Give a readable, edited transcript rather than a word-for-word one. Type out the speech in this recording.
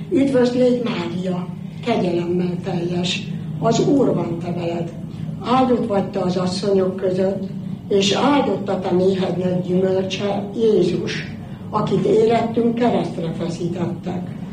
Üdvözlégy Mária, kegyelemmel teljes, az Úr van te veled. Áldott vagy te az asszonyok között, és áldott a te méhednek gyümölcse, Jézus, akit érettünk keresztre feszítettek.